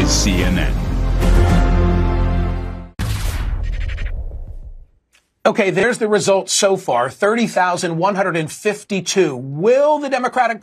CNN. Okay, there's the results so far, 30,152. Will the Democratic